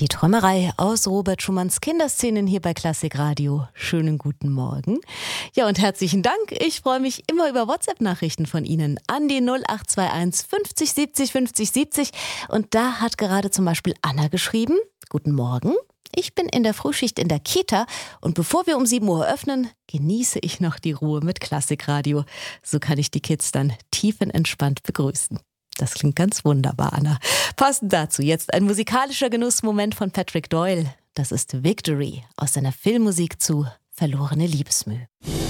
Die Träumerei aus Robert Schumanns Kinderszenen hier bei Klassik Radio. Schönen guten Morgen. Ja, und herzlichen Dank. Ich freue mich immer über WhatsApp-Nachrichten von Ihnen an die 0821 50 70 50 70. Und da hat gerade zum Beispiel Anna geschrieben: Guten Morgen. Ich bin in der Frühschicht in der Kita und bevor wir um 7 Uhr öffnen, genieße ich noch die Ruhe mit Klassikradio. So kann ich die Kids dann tiefenentspannt begrüßen. Das klingt ganz wunderbar, Anna. Passend dazu jetzt ein musikalischer Genussmoment von Patrick Doyle. Das ist Victory aus seiner Filmmusik zu Verlorene Liebesmüh.